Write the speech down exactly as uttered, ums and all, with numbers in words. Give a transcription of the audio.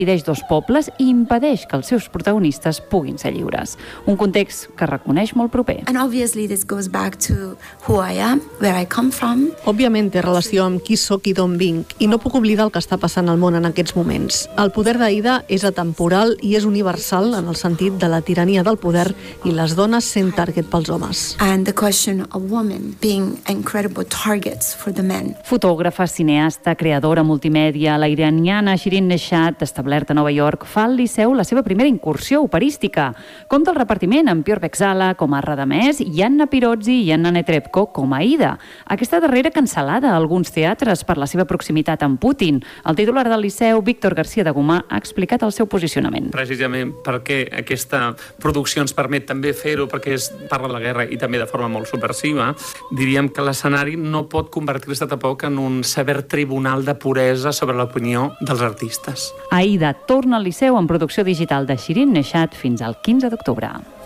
divideix dos pobles i impedeix que els seus protagonistes puguin ser lliures. Un context que reconeix molt proper. And obviously this goes back to who I am, where I come from. Òbviament té relació amb qui sóc i d'on vinc, i no puc oblidar el que està passant al món en aquests moments. El poder d'Aida és atemporal i és universal en el sentit de la tirania del poder i les dones sent target pels homes. And the question of women being incredible targets for the men. Fotògrafa, cineasta, creadora multimèdia, la iraniana Shirin Neshat, establerta a Nova York, fa al Liceu la seva primera incursió operística. Compta el repartiment amb Piotr Beczala com a Radamès i Anna Pirozzi i Anna Netrebko com a Aida. Aquesta darrera cancel·lada a alguns teatres per la seva proximitat amb Putin. El titular del Liceu, Víctor García de Gomà, ha explicat el seu posicionament. Precisament perquè aquesta producció ens permet també fer-ho, perquè es parla de la guerra i també de forma molt subversiva, diríem que l'escenari no pot convertir-se tampoc en un sever tribunal de puresa sobre l'opinió dels artistes. Aida torna al Liceu en producció digital de Shirin Neshat fins al quinze d'octubre.